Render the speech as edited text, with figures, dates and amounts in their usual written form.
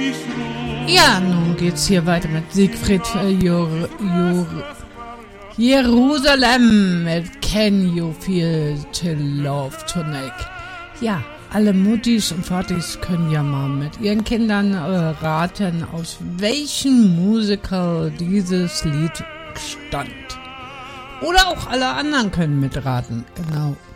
Ja, nun geht's hier weiter mit Siegfried Jerusalem mit Can You Feel the Love Tonight? Ja, alle Muttis und Vatis können ja mal mit ihren Kindern raten, aus welchem Musical dieses Lied stammt. Oder auch alle anderen können mitraten, genau.